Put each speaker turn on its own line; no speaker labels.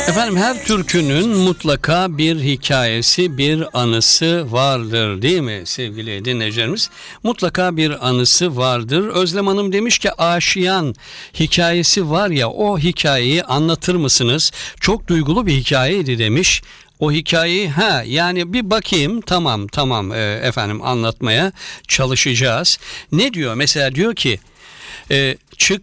Efendim, her türkünün mutlaka bir hikayesi, bir anısı vardır, değil mi sevgili dinleyicilerimiz? Mutlaka bir anısı vardır. Özlem Hanım demiş ki Aşiyan hikayesi var ya, o hikayeyi anlatır mısınız? Çok duygulu bir hikayeydi demiş. O hikayeyi yani bir bakayım, tamam efendim, anlatmaya çalışacağız. Ne diyor? Mesela diyor ki çık